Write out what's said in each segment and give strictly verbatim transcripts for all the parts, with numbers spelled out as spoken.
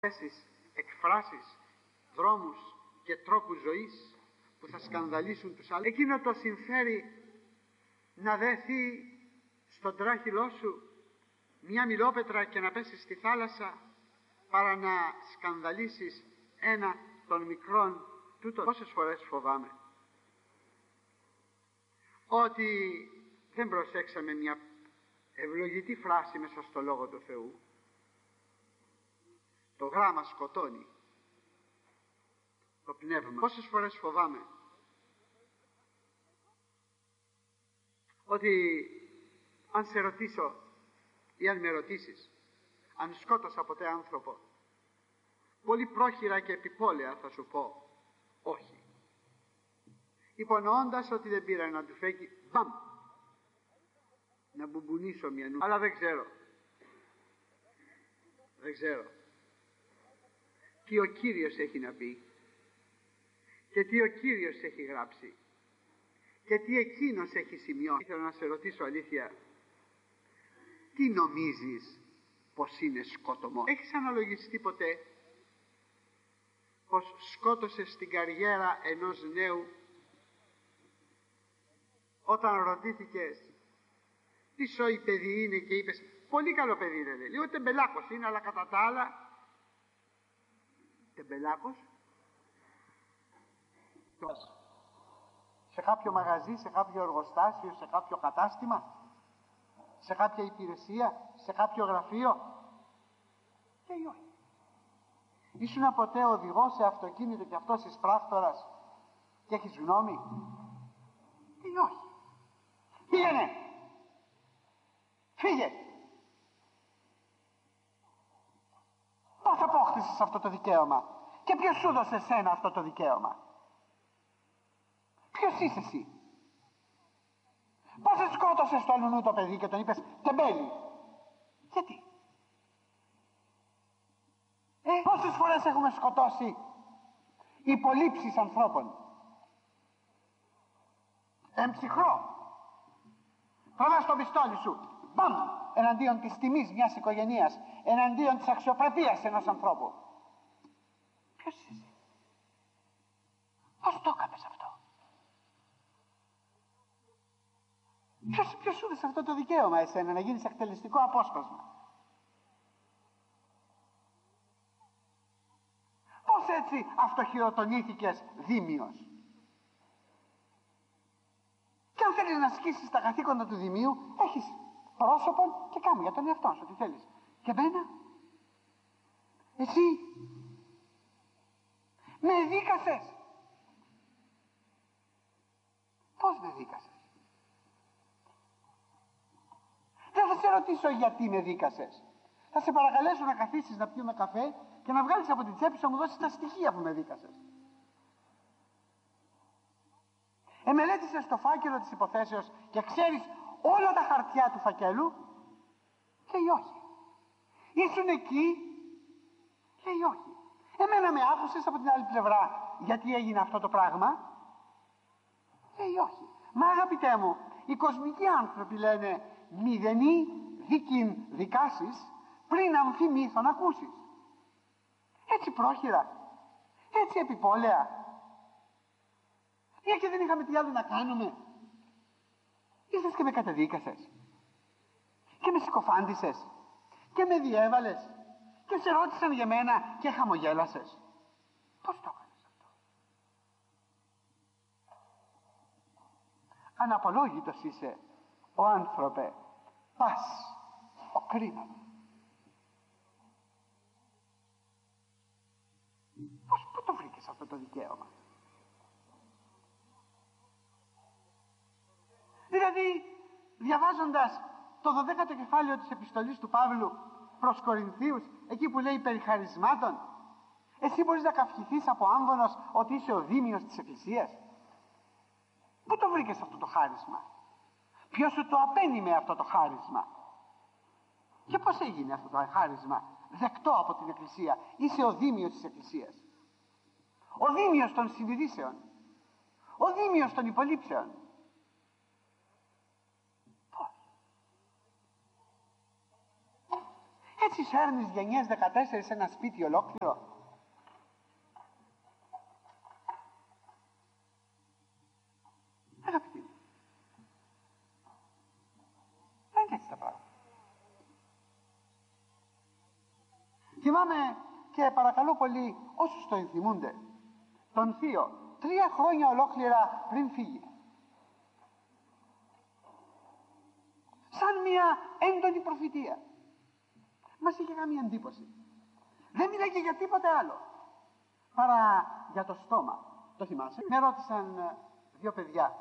θέσεις, εκφράσεις, δρόμους και τρόπους ζωής που θα σκανδαλίσουν τους άλλους. Εκείνο το συμφέρει να δέθει στον τράχυλό σου μια μιλόπετρα και να πέσει στη θάλασσα, παρά να σκανδαλίσεις ένα των μικρών τούτο. Πόσες φορές φοβάμαι ότι δεν προσέξαμε μια ευλογητή φράση μέσα στο Λόγο του Θεού. Το γράμμα σκοτώνει, το πνεύμα. Πόσες φορές φοβάμαι ότι αν σε ρωτήσω ή αν με ρωτήσεις αν σκότωσα ποτέ άνθρωπο, πολύ πρόχειρα και επιπόλαια θα σου πω όχι, υπονοώντας ότι δεν πήρα να του φέγγει μπαμ να μπουμπουνίσω μια νου. Αλλά δεν ξέρω δεν ξέρω τι ο Κύριος έχει να πει και τι ο Κύριος έχει γράψει και τι εκείνος έχει σημειώσει. Ήθελα να σε ρωτήσω αλήθεια, τι νομίζεις πως είναι σκότωμο? Έχεις αναλογιστεί ποτέ πως σκότωσες την καριέρα ενός νέου όταν ρωτήθηκες τι σόι παιδί είναι και είπες πολύ καλό παιδί είναι, λίγο τεμπελάκος είναι, αλλά κατά τα άλλα τεμπελάκος? Σε κάποιο μαγαζί, σε κάποιο εργοστάσιο, σε κάποιο κατάστημα, σε κάποια υπηρεσία, σε κάποιο γραφείο, και όχι. Ήσουν ποτέ οδηγός σε αυτοκίνητο και αυτός εις πράκτορας και έχεις γνώμη? Ή όχι? Πήγαινε! Φύγε! Πώς απόκτησες αυτό το δικαίωμα και ποιος σου δώσε σένα αυτό το δικαίωμα? Ποιος είσαι εσύ? Πώς σε σκότωσες το αλλουνού το παιδί και τον είπες τεμπέλη? Γιατί? Ε, πόσες φορές έχουμε σκοτώσει υπολείψεις ανθρώπων εμψυχρό, τραβάς το πιστόλι σου μπαμ εναντίον της τιμής μιας οικογενείας, εναντίον της αξιοπρεπίας ενός ανθρώπου. Ποιος είσαι εσύ? Πώς το έκανες αυτό? Ποιος, ποιος σου έδωσε αυτό το δικαίωμα εσένα να γίνεις εκτελεστικό απόσπασμα? Πώς έτσι αυτοχειροτονήθηκες δήμιος? Και αν θέλεις να ασκήσεις τα καθήκοντα του δημίου, έχεις πρόσωπο και κάμου για τον εαυτό σου τι θέλεις. Και εμένα, εσύ με δίκασες. Πώς με δίκασες? Δεν θα σε ρωτήσω γιατί με δίκασες. Θα σε παρακαλέσω να καθίσεις να πιούμε καφέ και να βγάλεις από την τσέπη σου να μου δώσεις τα στοιχεία που με δίκασες. Εμελέτησες το φάκελο της υποθέσεως και ξέρεις όλα τα χαρτιά του φακέλου? Λέει όχι. Ήσουν εκεί? Λέει όχι. Εμένα με άκουσες από την άλλη πλευρά γιατί έγινε αυτό το πράγμα? Λέει όχι. Μα αγαπητέ μου, οι κοσμικοί άνθρωποι λένε μηδενή δίκην δικάσεις πριν αμφιμήθων ακούσεις. Έτσι πρόχειρα, έτσι επιπόλαια. Γιατί δεν είχαμε τι άλλο να κάνουμε? Ήρθες και με κατεδίκασες και με συκοφάντησες και με διέβαλες και σε ρώτησαν για μένα και χαμογέλασες. Πώς το έκανες αυτό? Αναπολόγητος είσαι, ο άνθρωπε, πας ο κρίμα. Πώς, πού το βρήκες αυτό το δικαίωμα? Δηλαδή, διαβάζοντας το δωδέκατο κεφάλαιο της επιστολής του Παύλου προς Κορινθίους, εκεί που λέει περί χαρισμάτων, εσύ μπορείς να καυχηθείς από άμβονος ότι είσαι ο δήμιος της Εκκλησίας? Πού το βρήκες αυτό το χάρισμα? Ποιος σου το απένιμε αυτό το χάρισμα? Και πώς έγινε αυτό το χάρισμα δεκτό από την Εκκλησία? Είσαι ο δήμιος της Εκκλησίας, ο δήμιος των συνειδήσεων, ο δήμιος των υπολείψεων. Πώς? Έτσι σέρνεις γενιές δεκατέσσερις σε ένα σπίτι ολόκληρο? Αγαπητοί μου, δεν είναι έτσι τα πράγματα. Θυμάμαι, και παρακαλώ πολύ όσους το ενθυμούνται, τον θείο τρία χρόνια ολόκληρα πριν φύγει, σαν μια έντονη προφητεία, μας είχε καμία εντύπωση. Δεν μιλάγε για τίποτε άλλο παρά για το στόμα. Το θυμάσαι? Με ρώτησαν δύο παιδιά.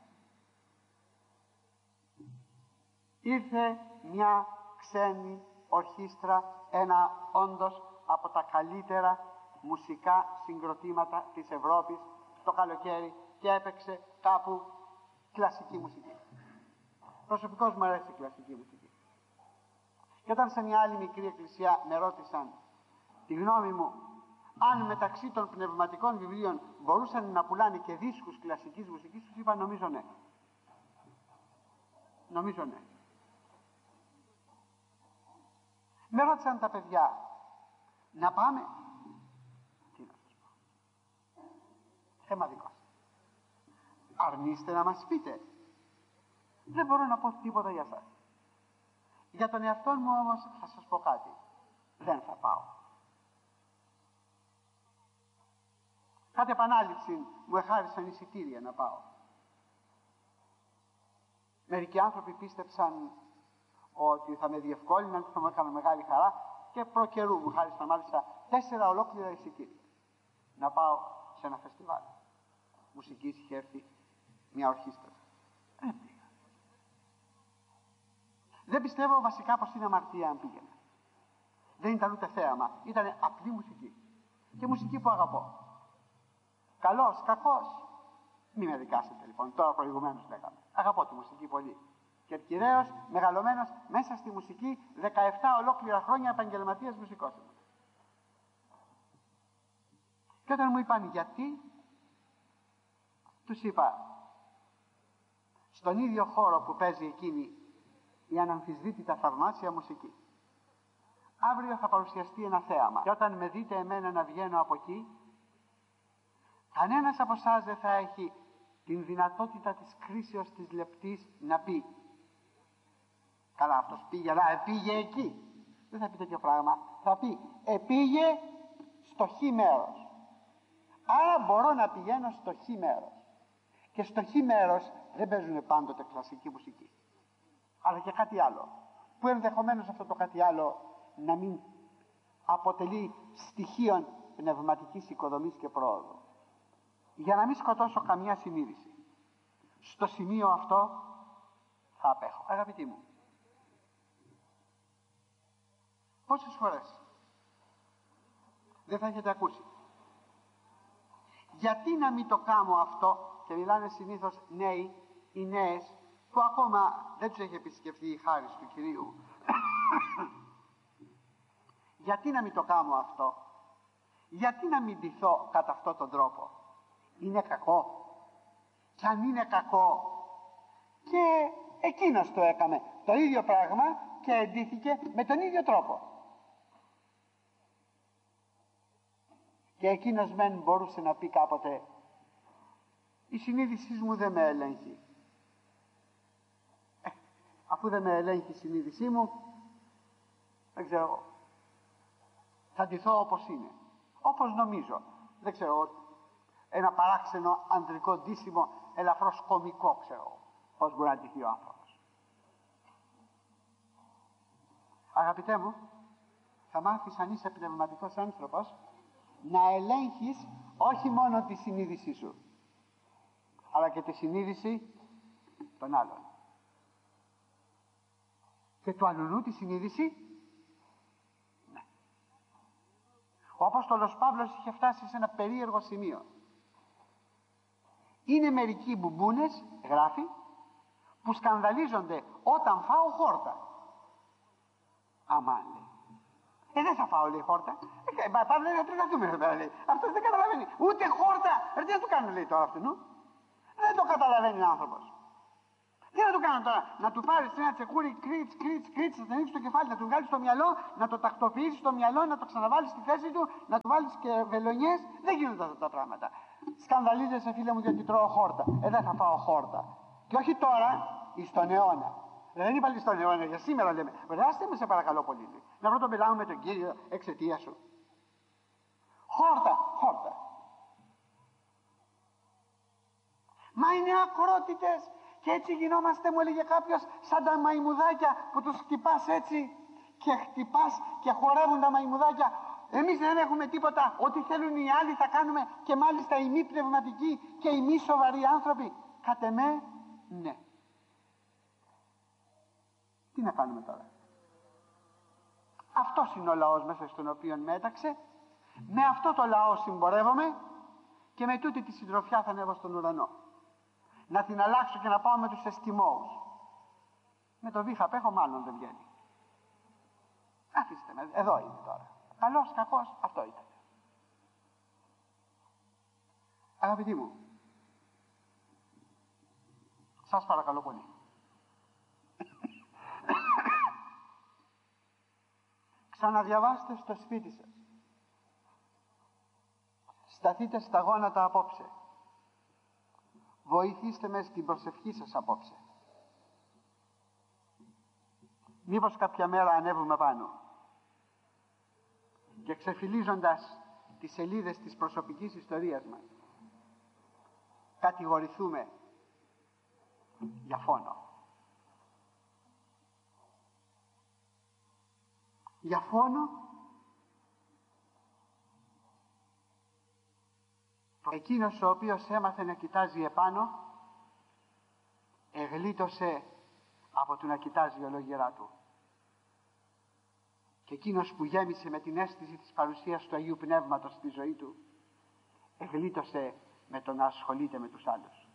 Ήρθε μια ξένη ορχήστρα, ένα όντως από τα καλύτερα μουσικά συγκροτήματα της Ευρώπης το καλοκαίρι, και έπαιξε κάπου κλασική μουσική. Προσωπικώς μου αρέσει η κλασική μουσική. Και όταν σε μια άλλη μικρή εκκλησία με ρώτησαν τη γνώμη μου αν μεταξύ των πνευματικών βιβλίων μπορούσαν να πουλάνε και δίσκους κλασικής μουσικής, τους είπα νομίζω ναι. Νομίζω ναι. Με ρώτησαν τα παιδιά να πάμε. Τι να σας πω. Θέμα δικό σας. Αρνείστε να μας πείτε. Δεν μπορώ να πω τίποτα για σας. Για τον εαυτό μου όμως θα σας πω κάτι. Δεν θα πάω. Κάτι επανάληψη μου εχάρισαν εισιτήρια να πάω. Μερικοί άνθρωποι πίστεψαν ότι θα με διευκόλυναν και θα μου έκαναν μεγάλη χαρά, και προ καιρού μου χάρισαν μάλιστα τέσσερα ολόκληρα εισιτήρια να πάω σε ένα φεστιβάλ μουσικής. Είχε έρθει μια ορχήστρα. Δεν πήγα. Δεν πιστεύω βασικά πως είναι αμαρτία αν πήγαινα. Δεν ήταν ούτε θέαμα, ήταν απλή μουσική, και μουσική που αγαπώ. Καλός, κακός, μη με δικάσετε λοιπόν. Τώρα προηγουμένως λέγαμε, αγαπώ τη μουσική πολύ, και κυρίως μεγαλωμένος μέσα στη μουσική, δεκαεπτά ολόκληρα χρόνια επαγγελματίας μουσικός. Και όταν μου είπαν γιατί, τους είπα, στον ίδιο χώρο που παίζει εκείνη η αναμφισβήτητα θαυμάσια μουσική, αύριο θα παρουσιαστεί ένα θέαμα, και όταν με δείτε εμένα να βγαίνω από εκεί, κανένας από εσάς δεν θα έχει την δυνατότητα της κρίσεως της λεπτής να πει καλά, αυτός πήγε, αλλά επήγε εκεί. Δεν θα πει τέτοιο πράγμα. Θα πει επήγε στο χ μέρος. Άρα μπορώ να πηγαίνω στο χ μέρος. Και στο χ μέρος δεν παίζουν πάντοτε κλασική μουσική, αλλά και κάτι άλλο, που ενδεχομένως αυτό το κάτι άλλο να μην αποτελεί στοιχείων πνευματικής οικοδομής και πρόοδου. Για να μην σκοτώσω καμιά συνείδηση, στο σημείο αυτό θα απέχω. Αγαπητοί μου, πόσες φορές δεν θα έχετε ακούσει γιατί να μην το κάνω αυτό, και μιλάνε συνήθως νέοι ή νέες που ακόμα δεν τους έχει επισκεφθεί η χάρις του Κυρίου. Γιατί να μην το κάνω αυτό, γιατί να μην ντυθώ κατά αυτόν τον τρόπο? Είναι κακό? Και αν είναι κακό, και εκείνος το έκανε το ίδιο πράγμα και εντύθηκε με τον ίδιο τρόπο, και εκείνος μεν μπορούσε να πει κάποτε η συνείδησή μου δεν με ελέγχει. ε, αφού δεν με ελέγχει η συνείδησή μου, δεν ξέρω, θα ντυθώ όπως είναι, όπως νομίζω, δεν ξέρω, ένα παράξενο ανδρικό ντύσιμο, ελαφρώς κωμικό, ξέρω πώς μπορεί να ντυθεί ο άνθρωπος. Αγαπητέ μου, θα μάθεις, αν είσαι πνευματικός άνθρωπος, να ελέγχεις όχι μόνο τη συνείδησή σου, αλλά και τη συνείδηση των άλλων. Και του αλλού τη συνείδηση, ναι. Ο Απόστολος Παύλος είχε φτάσει σε ένα περίεργο σημείο. Είναι μερικοί μπουμπούνες, γράφει, που σκανδαλίζονται όταν φάω χόρτα. Αμάν, λέει. Ε, δεν θα φάω, λέει, χόρτα. Ε, Παύλο, λέει, να τρελαθούμε εδώ πέρα, λέει. Αυτός δεν καταλαβαίνει. Ούτε χόρτα. Ε, τι να του κάνουν, λέει, τώρα αυτού. Δεν το καταλαβαίνει ο άνθρωπος. Τι να του κάνω τώρα, να του πάρεις ένα τσεκούρι, κρίτς, κρίτς, κρίτς, να του ανοίξεις το κεφάλι, να του βγάλεις στο μυαλό, να το τακτοποιήσεις στο μυαλό, να το ξαναβάλεις στη θέση του, να του βάλεις και βελονιές. Δεν γίνονται αυτά τα πράγματα. Σκανδαλίζεσαι, φίλε μου, γιατί τρώω χόρτα. Ε, δεν θα φάω χόρτα. Και όχι τώρα, εις τον αιώνα. Δεν είπα στον αιώνα, για σήμερα λέμε. Βρεάστε με, σε παρακαλώ πολύ. Να βρω τον πελάω με τον Κύριο εξαιτία σου. Χόρτα, χόρτα. Μα είναι ακρότητες. Και έτσι γινόμαστε, μου έλεγε κάποιος, σαν τα μαϊμουδάκια που τους χτυπάς έτσι και χτυπάς και χορεύουν τα μαϊμουδάκια. Εμείς δεν έχουμε τίποτα. Ό,τι θέλουν οι άλλοι θα κάνουμε, και μάλιστα οι μη πνευματικοί και οι μη σοβαροί άνθρωποι. Κατ' εμέ, ναι. Τι να κάνουμε τώρα. Αυτός είναι ο λαός μέσα στον οποίο με έταξε. Με αυτό το λαό συμπορεύομαι και με τούτη τη συντροφιά θα ανέβω στον ουρανό. Να την αλλάξω και να πάω με τους Εσκιμώους. Με το βήχα απέχω μάλλον δεν βγαίνει. Αφήστε με, εδώ είναι τώρα. Καλός, κακός, αυτό ήταν. Αγαπητοί μου, σας παρακαλώ πολύ. Ξαναδιαβάστε στο σπίτι σας. Σταθείτε στα γόνατα απόψε. Βοηθήστε με στην προσευχή σας απόψε. Μήπως κάποια μέρα ανέβουμε πάνω και ξεφυλίζοντας τις σελίδες της προσωπικής ιστορίας μας κατηγορηθούμε για φόνο. Για φόνο. Εκείνος ο οποίος έμαθε να κοιτάζει επάνω εγλίτωσε από το να κοιτάζει ολόγερά του. Και εκείνος που γέμισε με την αίσθηση της παρουσίας του Αγίου Πνεύματος στη ζωή του εγλίτωσε με το να ασχολείται με τους άλλους.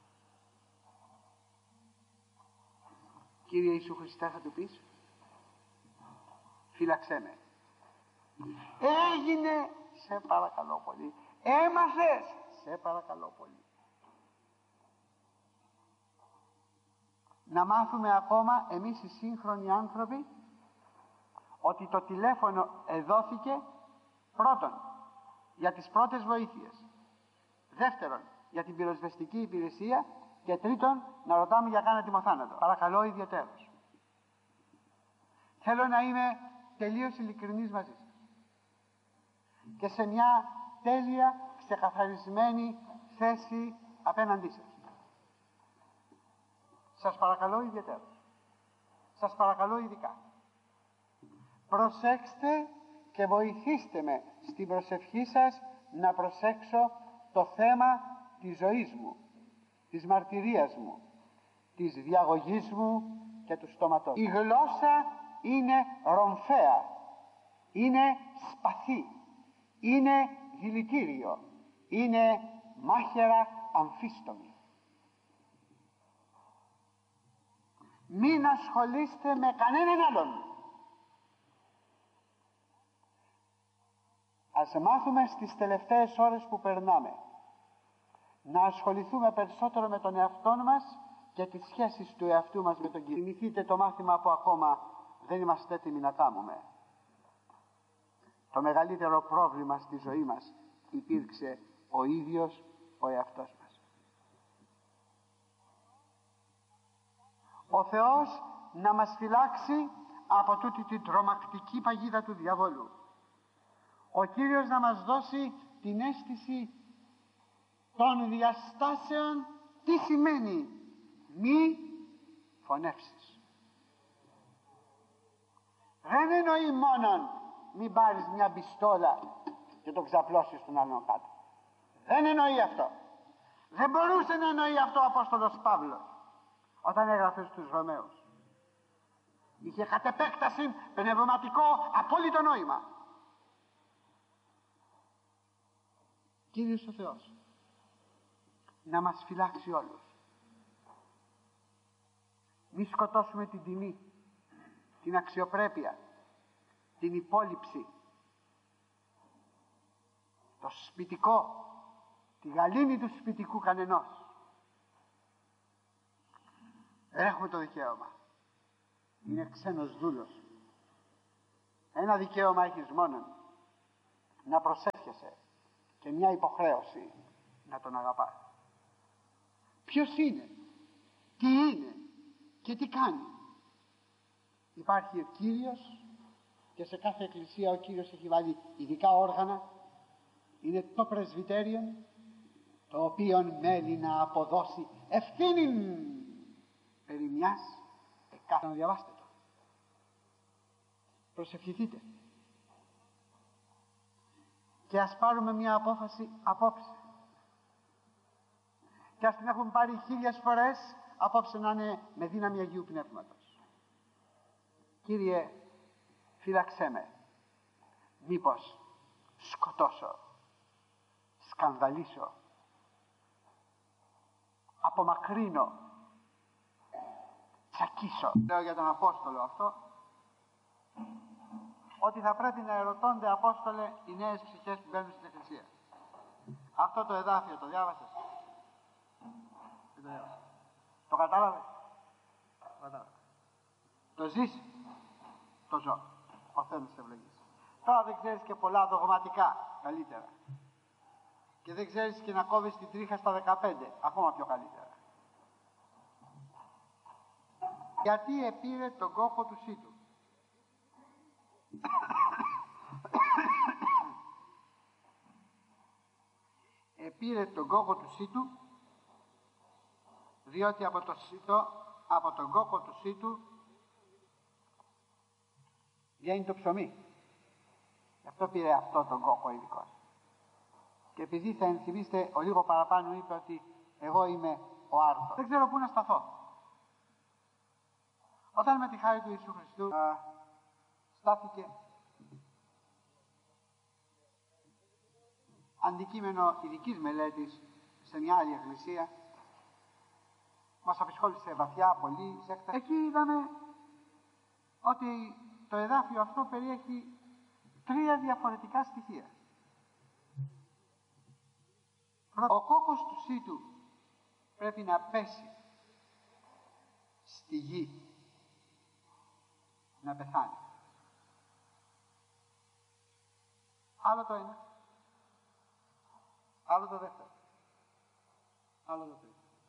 Κύριε Ιησού Χριστέ, θα του πεις, φύλαξέ με. Έγινε, σε παρακαλώ πολύ. Έμαθες, σε παρακαλώ πολύ. Να μάθουμε ακόμα εμείς οι σύγχρονοι άνθρωποι ότι το τηλέφωνο εδόθηκε πρώτον για τις πρώτες βοήθειες, δεύτερον για την πυροσβεστική υπηρεσία και τρίτον να ρωτάμε για κάνα τιμοθάνατο. Παρακαλώ ιδιαιτέρως. Θέλω να είμαι τελείως ειλικρινής μαζί σας και σε μια τέλεια ξεκαθαρισμένη θέση απέναντί σας. Σας παρακαλώ ιδιαιτέρως. Σας παρακαλώ ειδικά. Προσέξτε και βοηθήστε με στην προσευχή σας να προσέξω το θέμα της ζωής μου, της μαρτυρίας μου, της διαγωγής μου και του στόματός. Η γλώσσα είναι ρομφαία, είναι σπαθή, είναι δηλητήριο, είναι μάχαιρα αμφίστομη. Μην ασχολείστε με κανέναν άλλον. Ας μάθουμε στις τελευταίες ώρες που περνάμε να ασχοληθούμε περισσότερο με τον εαυτό μας και τις σχέσεις του εαυτού μας με τον Κύριο. Θυμηθείτε το μάθημα που ακόμα δεν είμαστε έτοιμοι να κάνουμε. Το μεγαλύτερο πρόβλημα στη ζωή μας υπήρξε ο ίδιος ο εαυτός μας. Ο Θεός να μας φυλάξει από τούτη την τρομακτική παγίδα του διαβόλου. Ο Κύριος να μας δώσει την αίσθηση των διαστάσεων. Τι σημαίνει μη φωνεύσεις. Δεν εννοεί μόνον μην πάρεις μια πιστόλα και το ξαπλώσεις τον άλλον κάτω. Δεν εννοεί αυτό. Δεν μπορούσε να εννοεί αυτό ο Απόστολος Παύλος όταν έγραφε στους Ρωμαίους. Είχε κατ' επέκταση πνευματικό απόλυτο νόημα. Κύριος ο Θεός να μας φυλάξει όλους. Μη σκοτώσουμε την τιμή, την αξιοπρέπεια, την υπόλοιψη, το σπιτικό, τη γαλήνη του σπιτικού κανενός. Έχουμε το δικαίωμα. Είναι ξένος δούλος. Ένα δικαίωμα έχεις μόνο, να προσεύχεσαι, και μια υποχρέωση να τον αγαπάς. Ποιος είναι, τι είναι και τι κάνει? Υπάρχει ο Κύριος, και σε κάθε εκκλησία ο Κύριος έχει βάλει ειδικά όργανα. Είναι το πρεσβυτέριο, το οποίο μέλει να αποδώσει ευθύνη περί μιας εκάστοτε. Να διαβάστε το. Προσευχηθείτε. Και ας πάρουμε μια απόφαση απόψε. Και ας την έχουμε πάρει χίλιες φορές, απόψε να είναι με δύναμη Αγίου Πνεύματος. Κύριε, φύλαξέ με, μήπως σκοτώσω, σκανδαλίσω, απομακρύνω, τσακίσω. Λέω για τον Απόστολο αυτό, ότι θα πρέπει να ερωτώνται, Απόστολε, οι νέες ψυχές που μπαίνουν στην Εκκλησία. Αυτό το εδάφιο το διάβασες? Δεν το διάβασες. Το κατάλαβες? Το κατάλαβες. Το ζεις? Το ζω. Ο Θεός σε ευλογήσει. Τώρα δεν ξέρεις και πολλά δογματικά, καλύτερα. Και δεν ξέρεις και να κόβεις την τρίχα στα δεκαπέντε, ακόμα πιο καλύτερα. Γιατί επήρε τον κόκο του Σίτου? Επήρε τον κόκο του Σίτου διότι από, το Σίτο, από τον κόκο του Σίτου βγαίνει το ψωμί. Γι' αυτό πήρε αυτό τον κόκο ειδικός. Και επειδή θα ενθυμίστε, ο λίγο παραπάνω είπε ότι εγώ είμαι ο άρτος. Δεν ξέρω πού να σταθώ. Όταν με τη χάρη του Ιησού Χριστού α, στάθηκε αντικείμενο ειδικής μελέτης σε μια άλλη εκκλησία, μας απασχόλησε βαθιά, πολύ, σέκτα. Εκεί είδαμε ότι το εδάφιο αυτό περιέχει τρία διαφορετικά στοιχεία. Ο κόκκος του Σίτου πρέπει να πέσει στη γη, να πεθάνει. Άλλο το ένα, άλλο το δεύτερο, άλλο το τρίτο.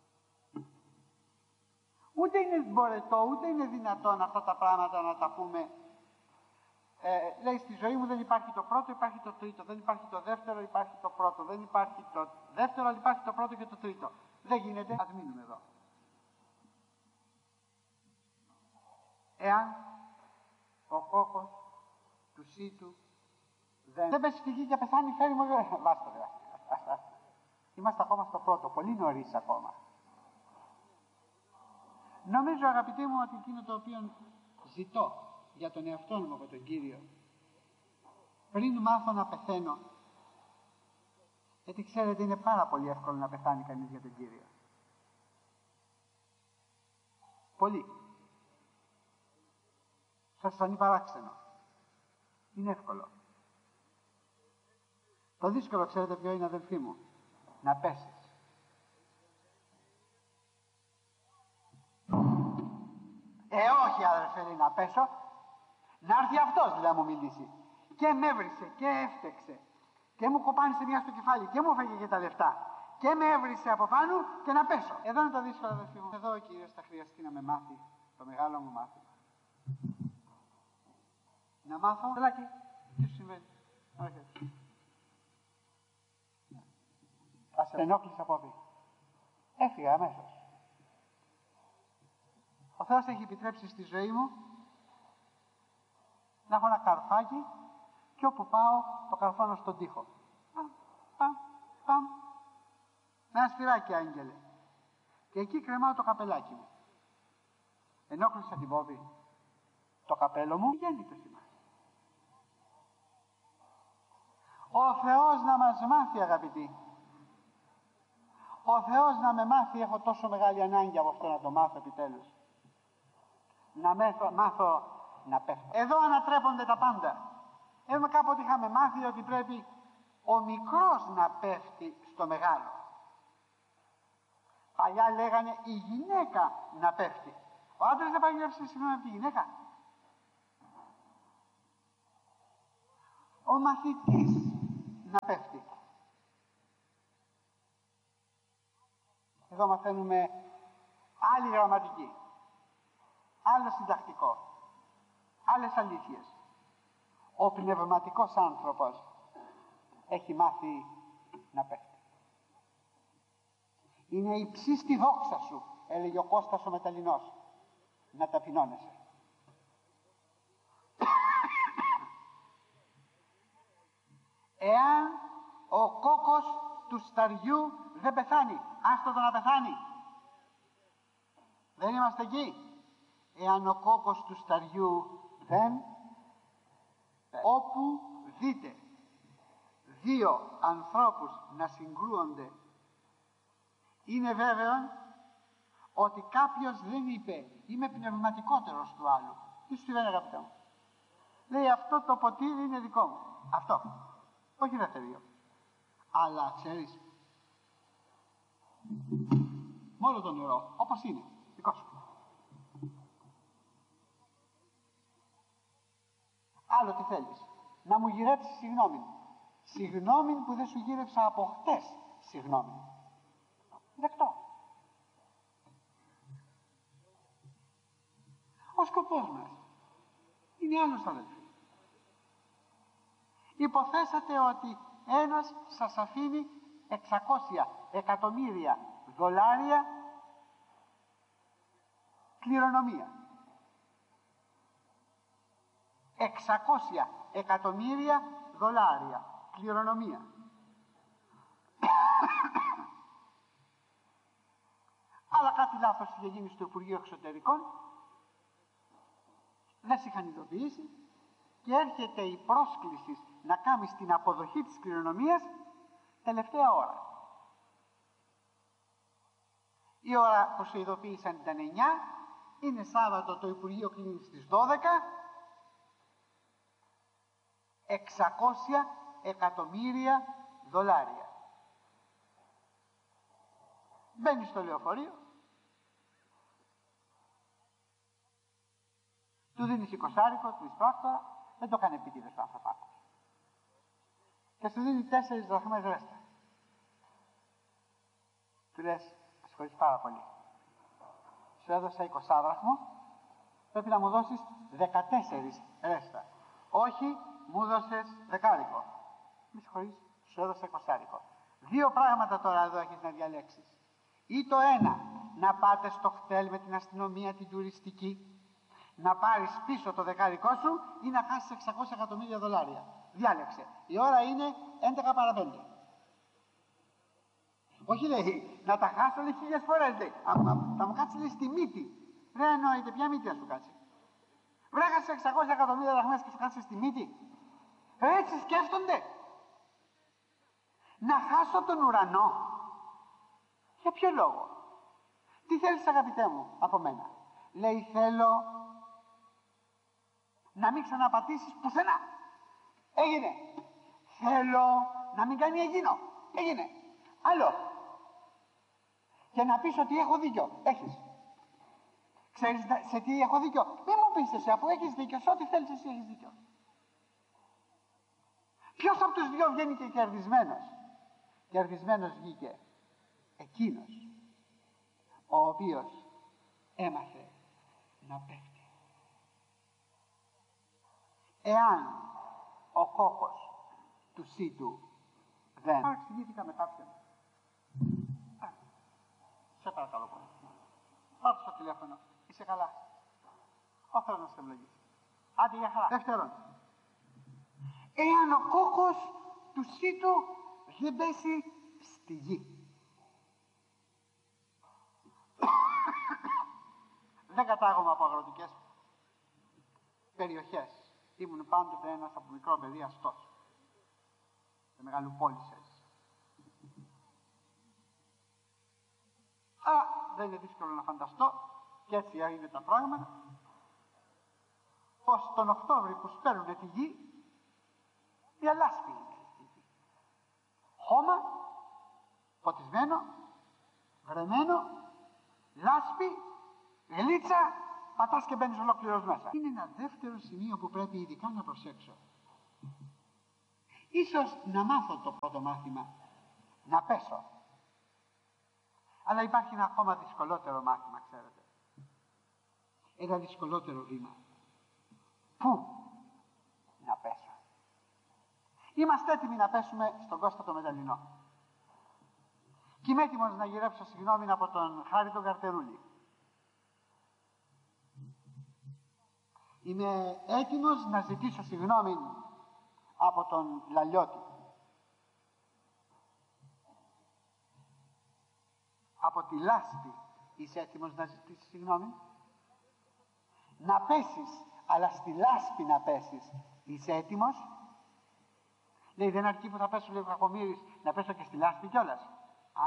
Ούτε είναι μπορετό, ούτε είναι δυνατόν αυτά τα πράγματα να τα πούμε. Ε, λέει, στη ζωή μου δεν υπάρχει το πρώτο, υπάρχει το τρίτο. Δεν υπάρχει το δεύτερο, υπάρχει το πρώτο. Δεν υπάρχει το δεύτερο, αλλά υπάρχει το πρώτο και το τρίτο. Δεν γίνεται. Ας μείνουμε εδώ. Εάν ο κόκκος του Σίτου δεν, δεν πέσει στη γη και πεθάνει, φέρει μου. Βάστε, δε. Είμαστε ακόμα στο πρώτο, πολύ νωρίς ακόμα. Νομίζω, αγαπητοί μου, ότι εκείνο το οποίο ζητώ για τον εαυτό μου από τον Κύριο, πριν μάθω να πεθαίνω, γιατί ξέρετε είναι πάρα πολύ εύκολο να πεθάνει κανείς για τον Κύριο. Πολύ. Σας φανεί παράξενο. Είναι εύκολο. Το δύσκολο, ξέρετε ποιο είναι, αδελφοί μου? Να πέσεις. Ε, όχι, αδελφέ, λέει, να πέσω. Να έρθει αυτός, δηλαδή, να μου μιλήσει. Και με έβρισε και έφτεξε. Και μου κοπάνισε μια στο κεφάλι και μου έφαγε και τα λεφτά. Και με έβρισε από πάνω και να πέσω. Εδώ είναι το δύσκολο, αδελφοί μου. Εδώ ο Κύριος θα χρειαστεί να με μάθει το μεγάλο μου μάθημα. Να μάθω. Τελάκι, τι σου συμβαίνει? Όχι. Ας ενόχλησα από πει. Έφυγα αμέσως. Ο Θεός έχει επιτρέψει στη ζωή μου να έχω ένα καρφάκι και όπου πάω το καρφώνω στον τοίχο. Παμ, παμ, παμ. Με ένα σφυράκι, άγγελε. Και εκεί κρεμάω το καπελάκι μου. Ενόχλησα την πόβη. Το καπέλο μου βγαίνει το σήμα. Ο Θεός να μας μάθει, αγαπητοί. Ο Θεός να με μάθει, έχω τόσο μεγάλη ανάγκη από αυτό να το μάθω επιτέλους. Να μάθω, μάθω να πέφτω. Εδώ ανατρέπονται τα πάντα. Έχουμε κάποτε είχαμε μάθει ότι πρέπει ο μικρός να πέφτει στο μεγάλο. Παλιά λέγανε η γυναίκα να πέφτει. Ο άντρας δεν πάει να γράψει συγγνώμη από τη γυναίκα. Ο μαθητής να πέφτει. Εδώ μαθαίνουμε άλλη γραμματική, άλλο συντακτικό, άλλες αλήθειες. Ο πνευματικός άνθρωπος έχει μάθει να πέφτει. Είναι υψή στη δόξα σου, έλεγε ο Κώστας ο Μεταλλινός, να ταπεινώνεσαι. Εάν ο κόκκος του σταριού δεν πεθάνει, άστο το να πεθάνει. Δεν είμαστε εκεί. Εάν ο κόκκος του σταριού δεν, όπου δείτε δύο ανθρώπους να συγκρούονται, είναι βέβαιο ότι κάποιος δεν είπε είμαι πνευματικότερος του άλλου. Τι σου συμβαίνει, αγαπητέ μου? Λέει αυτό το ποτήρι είναι δικό μου. Αυτό. Όχι δεύτερο. Αλλά ξέρεις, μόνο το νερό όπως είναι δικό σου. Άλλο τι θέλεις? Να μου γυρέψεις συγγνώμη. Συγγνώμη που δεν σου γύρεψα από χτες. Συγγνώμη. Δεκτό. Ο σκοπός μας είναι άλλος, αδελφοί. Υποθέσατε ότι ένας σας αφήνει εξακόσια εκατομμύρια δολάρια κληρονομία. εξακόσια εκατομμύρια δολάρια κληρονομία. Αλλά κάτι λάθος είχε γίνει στο Υπουργείο Εξωτερικών, δεν σε είχαν ειδοποιήσει και έρχεται η πρόσκληση να κάνεις την αποδοχή της κληρονομίας τελευταία ώρα. Η ώρα που σε ειδοποίησαν ήταν εννιά, είναι Σάββατο, το Υπουργείο κλείνει στις δώδεκα, εξακόσια εκατομμύρια δολάρια. Μπαίνει στο λεωφορείο, του δίνεις εικοσάρικο, του εισπράκτορα, δεν το κάνει επίτηδες ο ανθρωπάκος. Και σου δίνει τέσσερις δραχμές ρέστα. Του λες, με συγχωρείς πάρα πολύ. Σου έδωσα είκοσι δραχμό, πρέπει να μου δώσεις δεκατέσσερις ρέστα. Όχι, μου έδωσες δεκάρικο. Με συγχωρείς, σου έδωσα εικοσάρικο. Δύο πράγματα τώρα εδώ έχεις να διαλέξεις. Ή το ένα, να πάτε στο χτέλ με την αστυνομία την τουριστική, να πάρεις πίσω το δεκάρικό σου ή να χάσεις εξακόσια εκατομμύρια δολάρια. Διάλεξε. Η ώρα είναι έντεκα παρά πέντε. Όχι λέει, να τα χάσω λέει χίλιες φορές λέει. Α, α, θα μου κάτσει λέει στη μύτη. Δεν εννοείται, ποια μύτη θα σου κάτσει? Βρέχασε εξακόσια εκατομμύρια δραχμές και σου κάτσε στη μύτη. Έτσι σκέφτονται. Να χάσω τον ουρανό. Για ποιο λόγο? Τι θέλεις, αγαπητέ μου, από μένα? Λέει, θέλω να μην ξαναπατήσεις πουθενά. Έγινε. Θέλω να μην κάνει εκείνο. Έγινε. Άλλο. Και να πεις ότι έχω δίκιο. Έχεις. Ξέρεις σε τι έχω δίκιο? Μη μου πεις εσύ, αφού έχεις δίκιο, σε ό,τι θέλεις εσύ έχεις δίκιο. Ποιος από τους δυο βγαίνει και κερδισμένος? Κερδισμένος βγήκε εκείνος ο οποίος έμαθε να πέφτει. Εάν ο κόκκος του σύτου δεν παραξηγήθηκα με κάποιον. Α, σε παρακαλώ πολύ. Πάρτε στο τηλέφωνο. Είσαι καλά? Ο Θεός να σε ευλογήσει. Άντε για χαρά. Δεύτερον, εάν ο κόκκος του σύτου δεν πέσει στη γη. Δεν κατάγομαι από αγροτικές περιοχές. Ήμουν πάντοτε ένας από μικρό παιδί αστός. Σε μεγάλου πόλησες. Α, δεν είναι δύσκολο να φανταστώ, και έτσι είναι τα πράγματα, πως τον Οκτώβρη που σπαίρουνε τη γη, μια λάσπη είναι η γη. Χώμα, ποτισμένο, βρεμένο, λάσπη, γλίτσα, πατάς και μπαίνεις ολόκληρος μέσα. Είναι ένα δεύτερο σημείο που πρέπει ειδικά να προσέξω. Ίσως να μάθω το πρώτο μάθημα, να πέσω. Αλλά υπάρχει ένα ακόμα δυσκολότερο μάθημα, ξέρετε. Ένα δυσκολότερο βήμα. Πού να πέσω? Είμαστε έτοιμοι να πέσουμε στον Κώστα το Μεταλλινό. Και είμαι έτοιμος να γυρέψω συγγνώμη από τον Χάρη τον Καρτερούλη. Είμαι έτοιμος να ζητήσω συγγνώμη από τον Λαλιώτη. Από τη λάσπη είσαι έτοιμος να ζητήσεις συγγνώμη? Να πέσεις, αλλά στη λάσπη να πέσεις, είσαι έτοιμος? Λέει, δεν αρκεί που θα πέσω, λέει ο Κακομοίρης, να πέσω και στη λάσπη κιόλας. Α.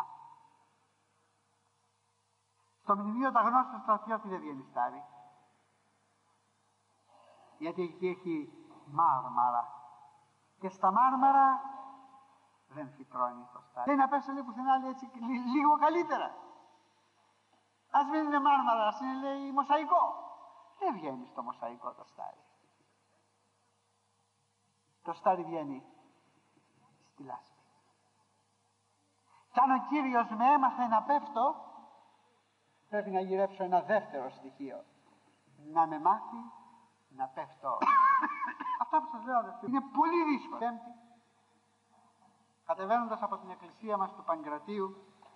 Στο μνημείο τα γνώστα στρατιώτη δεν βγαίνει στάρι. Γιατί εκεί έχει μάρμαρα. Και στα μάρμαρα δεν φυτρώνει το στάρι. Λέει να πέσω, λέει, πουθενά, λέει, έτσι λίγο καλύτερα. Ας μην είναι μάρμαρα, ας είναι, λέει, μοσαϊκό. Δεν βγαίνει στο μοσαϊκό το στάρι. Το στάρι βγαίνει στη λάσπη. Κι αν ο Κύριος με έμαθε να πέφτω, πρέπει να γυρέψω ένα δεύτερο στοιχείο. Να με μάθει να πέφτω. Αυτά που σας λέω, αδελφοί, είναι πολύ δύσκολο. Πέμπτη, κατεβαίνοντας από την εκκλησία μας του Παγκρατίου,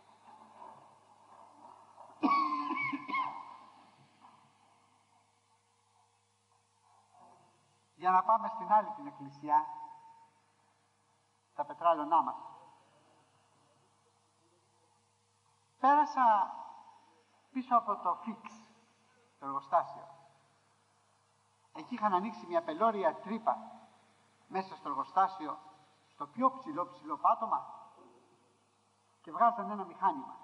για να πάμε στην άλλη την εκκλησιά, στα πετράλαιονά μας. Πέρασα πίσω από το φίξ, το εργοστάσιο. Εκεί είχαν ανοίξει μια πελώρια τρύπα μέσα στο εργοστάσιο, στο πιο ψηλό ψηλό πάτωμα, και βγάζαν ένα μηχάνημα.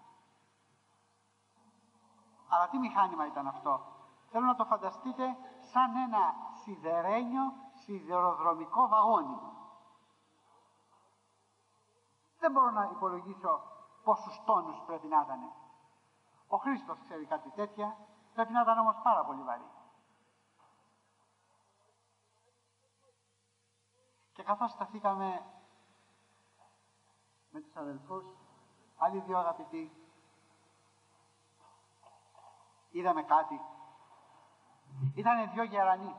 Αλλά τι μηχάνημα ήταν αυτό? Θέλω να το φανταστείτε σαν ένα σιδερένιο σιδεροδρομικό βαγόνι. Δεν μπορώ να υπολογίσω πόσους τόνους πρέπει να ήταν. Ο Χρήστος ξέρει κάτι τέτοια, πρέπει να ήταν όμως πάρα πολύ βαρύ. Και καθώς σταθήκαμε με τους αδελφούς, άλλοι δύο αγαπητοί, είδαμε κάτι. Ήτανε δυο γερανοί.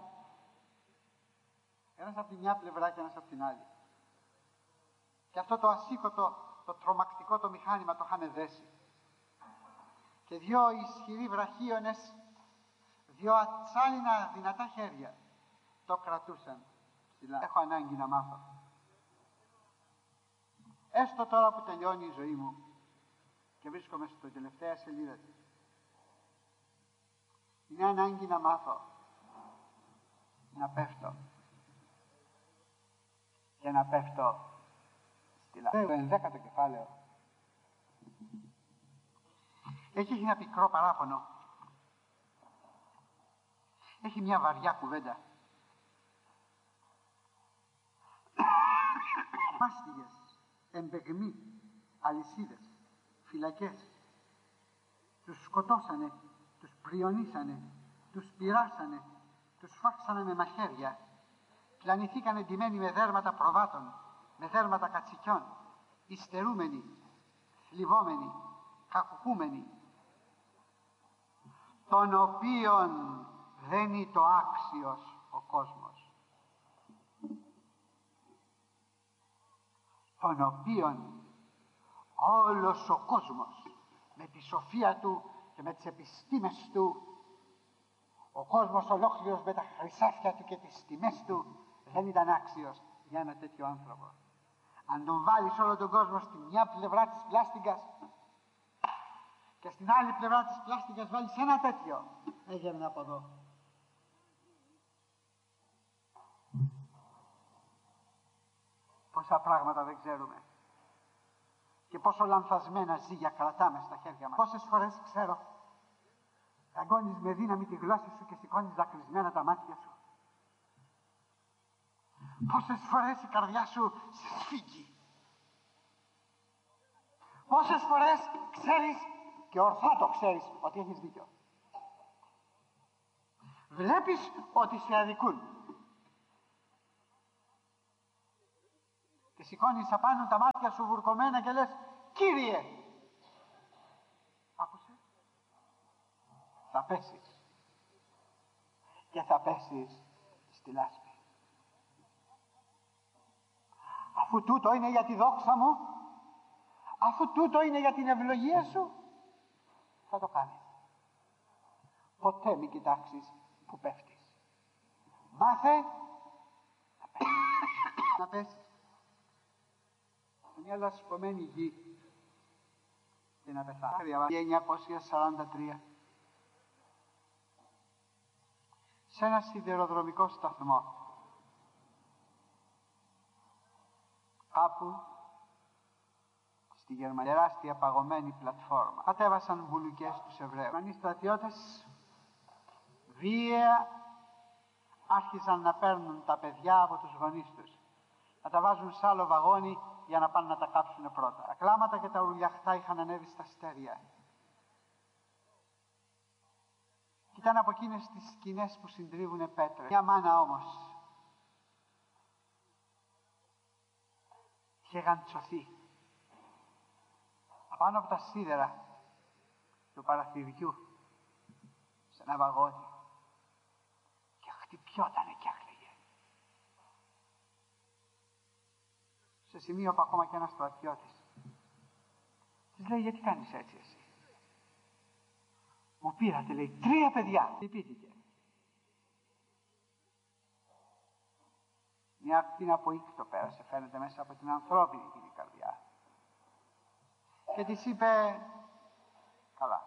Ένας από τη μια πλευρά και ένας από την άλλη. Και αυτό το ασήκωτο, το τρομακτικό το μηχάνημα το είχαν δέσει. Και δυο ισχυροί βραχίονες, δυο ατσάλινα δυνατά χέρια το κρατούσαν ψηλά. Έχω ανάγκη να μάθω. Έστω τώρα που τελειώνει η ζωή μου και βρίσκομαι στο τελευταία σελίδα της, είναι ανάγκη να μάθω να πέφτω και να πέφτω στη λάσπη. Το ενδέκατο κεφάλαιο έχει ένα πικρό παράπονο, έχει μια βαριά κουβέντα. Μάστιγες, εμπεγμοί, αλυσίδες, φυλακές, τους σκοτώσανε, τους πριονίσανε, τους πειράσανε, τους φάξανε με μαχαίρια, πλανηθήκανε ντυμένοι με δέρματα προβάτων, με δέρματα κατσικιών, υστερούμενοι, θλιβόμενοι, κακουχούμενοι, των οποίων δεν είναι το άξιος ο κόσμος, των οποίων όλος ο κόσμος με τη σοφία του και με τις επιστήμες του, ο κόσμος ολόκληρος με τα χρυσάφια του και τις τιμές του, δεν ήταν άξιος για ένα τέτοιο άνθρωπο. Αν τον βάλεις όλο τον κόσμο στη μια πλευρά της πλάστικας και στην άλλη πλευρά της πλάστικας βάλεις ένα τέτοιο, έγινε από εδώ. Πόσα πράγματα δεν ξέρουμε και πόσο λανθασμένα ζύγια κρατάμε στα χέρια μας. Πόσες φορές, ξέρω, αγκώνεις με δύναμη τη γλώσσα σου και σηκώνεις δακρυσμένα τα μάτια σου. Πόσες φορές η καρδιά σου σε σφίγγει. Πόσες φορές, ξέρεις, και ορθά το ξέρεις ότι έχεις δίκιο. Βλέπεις ότι σε αδικούν και σηκώνεις απάνω τα μάτια σου βουρκωμένα και λες, Κύριε, άκουσε, θα πέσεις και θα πέσεις στη λάσπη. Αφού τούτο είναι για τη δόξα μου, αφού τούτο είναι για την ευλογία σου, θα το κάνεις. Ποτέ μην κοιτάξεις που πέφτεις. Μάθε να πέσεις. Να πέσεις. Μια λασπωμένη γη και να πεθάνει. χίλια εννιακόσια σαράντα τρία σε ένα σιδηροδρομικό σταθμό κάπου στη Γερμανία, τεράστια παγωμένη πλατφόρμα, κατέβασαν μπουλουκές τους Εβραίους. Οι στρατιώτες βία άρχισαν να παίρνουν τα παιδιά από τους γονείς τους, να τα βάζουν σε άλλο βαγόνι για να πάνε να τα κάψουν πρώτα. Τα κλάματα και τα ουρλιαχτά είχαν ανέβει στα αστέρια. Και ήταν από εκείνες τις σκηνές που συντρίβουνε πέτρες. Μια μάνα όμως είχε γαντσωθεί απάνω από τα σίδερα του παραθυριού σε ένα βαγόνι και χτυπιότανε και άκλαιγε. Σε σημείο που ακόμα και ένας στρατιώτης της λέει, γιατί κάνεις έτσι εσύ? Μου πήρατε, λέει, τρία παιδιά. Λυπήθηκε. Μια πίνα από ήκτο πέρασε, φαίνεται, μέσα από την ανθρώπινη την καρδιά. Και της είπε, καλά,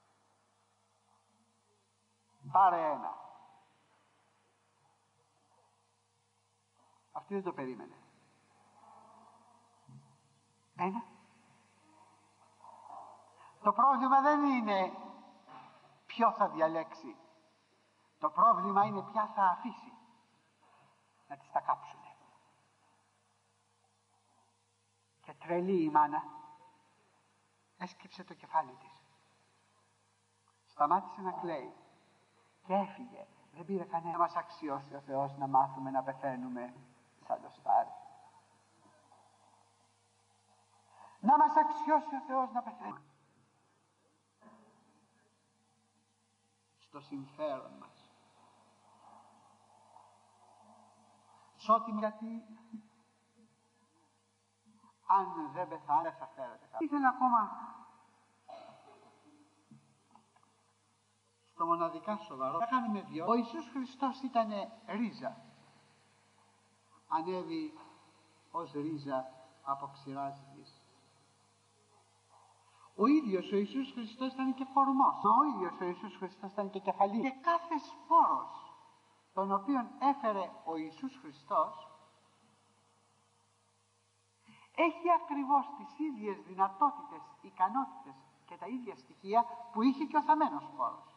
πάρε ένα. Αυτή δεν το περίμενε. Ένα. Το πρόβλημα δεν είναι ποιο θα διαλέξει. Το πρόβλημα είναι ποια θα αφήσει να τις τα κάψουνε. Και τρελή η μάνα έσκυψε το κεφάλι της. Σταμάτησε να κλαίει και έφυγε. Δεν πήρε κανένα. Μας αξιώσει ο Θεός να μάθουμε να πεθαίνουμε σαν λοστάρι. Να μας αξιώσει ο Θεός να πεθαίνουμε στο συμφέρον μας. Σ' ό,τι γιατί αν δεν πεθάνε δεν θα φέρετε κάτι. Ήθελα ακόμα στο μοναδικά σοβαρό θα κάνουμε δυο. Ο Ιησούς Χριστός ήταν ρίζα. Ανέβη ως ρίζα από ξηράς γης. Ο ίδιος ο Ιησούς Χριστός ήταν και κορμός. Μα ο ίδιος ο Ιησούς Χριστός ήταν και κεφαλή. Και κάθε σπόρος τον οποίον έφερε ο Ιησούς Χριστός έχει ακριβώς τις ίδιες δυνατότητες, ικανότητες και τα ίδια στοιχεία που είχε και ο θαμμένος σπόρος.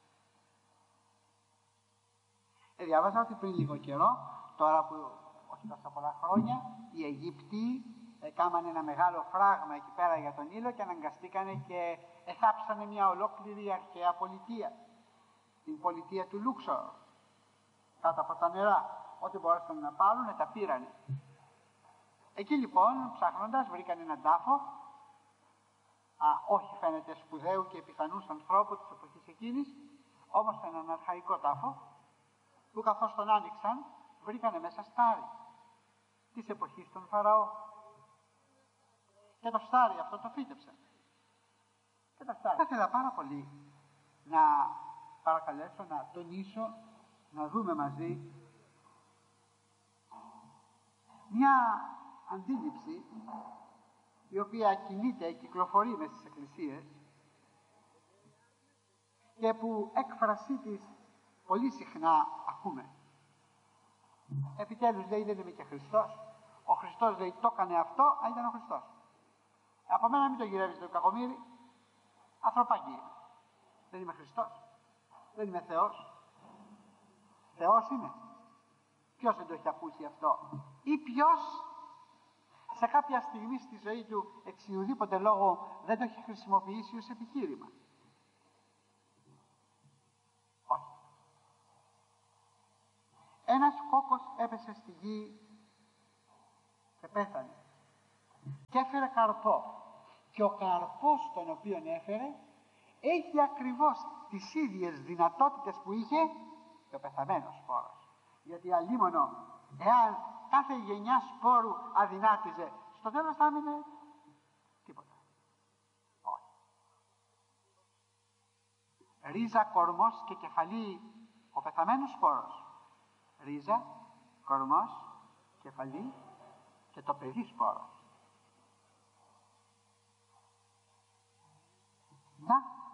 Ε, διάβαζα ότι πριν λίγο καιρό, τώρα που όχι τόσα πολλά χρόνια, οι Αιγύπτιοι έκαναν ένα μεγάλο φράγμα εκεί πέρα για τον ήλιο και αναγκαστήκανε και εθάψανε μια ολόκληρη αρχαία πολιτεία. Την πολιτεία του Λούξορ, κάτω από τα νερά. Ό,τι μπορούσαν να πάρουν, τα πήρανε. Εκεί λοιπόν, ψάχνοντας, βρήκαν έναν τάφο, α, όχι φαίνεται σπουδαίου και πιθανούς ανθρώπου της εποχής εκείνης, όμως έναν αρχαϊκό τάφο, που καθώς τον άνοιξαν, βρήκανε μέσα στάρι της εποχής των Φαραώ. Και το στάρι αυτό το φύτεψαν. Και τα στάρι. Θα ήθελα πάρα πολύ να παρακαλέσω, να τονίσω, να δούμε μαζί μια αντίληψη η οποία κινείται, κυκλοφορεί μες στις εκκλησίες και που έκφρασή της πολύ συχνά ακούμε. Επιτέλους, λέει, δεν είμαι και Χριστός. Ο Χριστός, λέει, το έκανε αυτό, αν ήταν ο Χριστός. Από μένα μην το γυρεύεις το κακομοίρι. Ανθρωπάκι είμαι. Δεν είμαι Χριστός. Δεν είμαι Θεός. Θεός είμαι. Ποιος δεν το έχει ακούσει αυτό? Ή ποιος σε κάποια στιγμή στη ζωή του εξ ουδήποτε λόγο δεν το έχει χρησιμοποιήσει ως επιχείρημα? Όχι. Ένας κόκκος έπεσε στη γη και πέθανε και έφερε καρπό, και ο καρπός τον οποίον έφερε έχει ακριβώς τις ίδιες δυνατότητες που είχε και ο πεθαμένος σπόρος. Γιατί αλίμονο, εάν κάθε γενιά σπόρου αδυνάτιζε, στο τέλος θα έμεινε τίποτα. Όχι. Ρίζα, κορμός και κεφαλή ο πεθαμένος σπόρος. Ρίζα, κορμός, κεφαλή και το παιδί σπόρος. Να,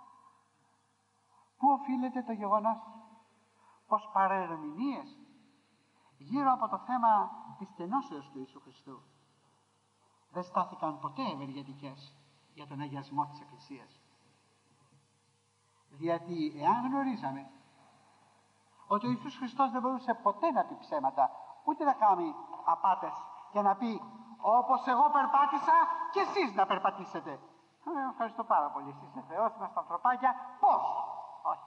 πού οφείλεται το γεγονός πως παραερμηνίες γύρω από το θέμα της στενώσεως του Ιησού Χριστού δεν στάθηκαν ποτέ ευεργετικές για τον αγιασμό της Εκκλησίας. Γιατί εάν γνωρίζαμε ότι ο Ιησούς Χριστός δεν μπορούσε ποτέ να πει ψέματα, ούτε να κάνει απάτες και να πει όπως εγώ περπάτησα και εσείς να περπατήσετε. Ε, ευχαριστώ πάρα πολύ, εσείς είστε Θεός, είμαστε ανθρωπάκια. Πώς? Όχι.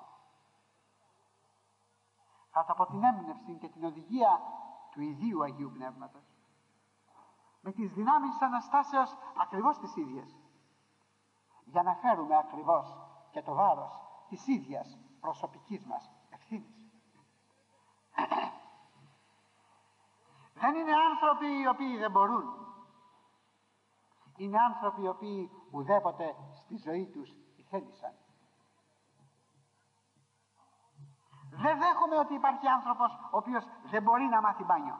Κάτω από την έμπνευση και την οδηγία του ιδίου Αγίου Πνεύματος, με τις δυνάμεις της Αναστάσεως ακριβώς τις ίδιες, για να φέρουμε ακριβώς και το βάρος της ίδιας προσωπικής μας ευθύνης. Δεν είναι άνθρωποι οι οποίοι δεν μπορούν. Είναι άνθρωποι οι οποίοι ουδέποτε στη ζωή τους ηθέλησαν. Δεν δέχομαι ότι υπάρχει άνθρωπος ο οποίος δεν μπορεί να μάθει μπάνιο.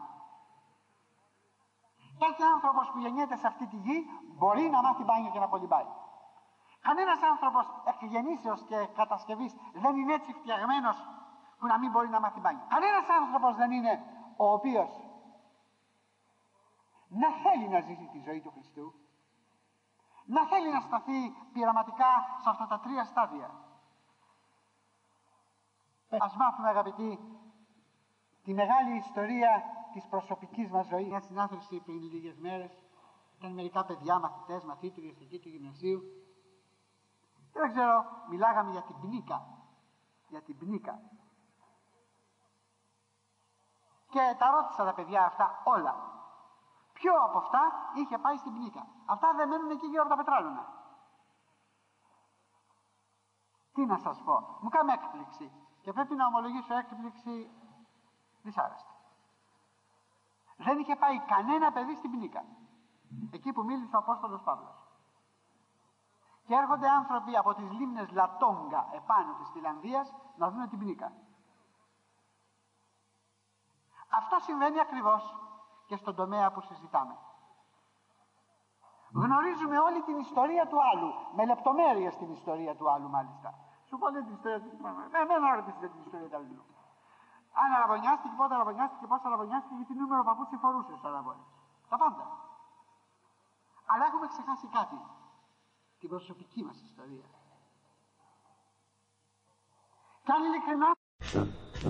Κάθε άνθρωπος που γεννιέται σε αυτή τη γη μπορεί να μάθει μπάνιο και να κολυμπάει. Κανένας άνθρωπος εκ γεννήσεως και κατασκευής δεν είναι έτσι φτιαγμένος που να μην μπορεί να μάθει μπάνιο. Κανένας άνθρωπος δεν είναι ο οποίος να θέλει να ζήσει τη ζωή του Χριστού, να θέλει να σταθεί πειραματικά σε αυτά τα τρία στάδια. Ας μάθουμε, αγαπητοί, τη μεγάλη ιστορία της προσωπικής μας ζωής. Μια συνάθρηση πριν λίγες μέρες, ήταν μερικά παιδιά, μαθητές, μαθήτριες εκεί του γυμνασίου, και δεν ξέρω, μιλάγαμε για την πνίκα. Για την πνίκα. Και τα ρώτησα τα παιδιά αυτά όλα. Ποιο από αυτά είχε πάει στην πνίκα? Αυτά δεν μένουν εκεί γύρω από τα πετράλωνα. Τι να σας πω, μου κάνει έκπληξη και πρέπει να ομολογήσω έκπληξη δυσάρεστη. Δεν είχε πάει κανένα παιδί στην πνίκα, εκεί που μίλησε ο Απόστολος Παύλος. Και έρχονται άνθρωποι από τις λίμνες Λατόγκα επάνω της Φιλανδίας να δουν την πνίκα. Αυτό συμβαίνει ακριβώς και στον τομέα που συζητάμε. Γνωρίζουμε όλη την ιστορία του άλλου, με λεπτομέρειες την ιστορία του άλλου μάλιστα. Σου πω την ιστορία του άλλου. Δεν με ρωτήσετε την ιστορία του άλλου. Αν αραβωνιάστηκε, πότε αραβωνιάστηκε, πώς αραβωνιάστηκε, γιατί νούμερο παπούτσι φορούσε στους αραβώνες. Τα πάντα. Αλλά έχουμε ξεχάσει κάτι. Την προσωπική μας ιστορία. Και αν ειλικρινά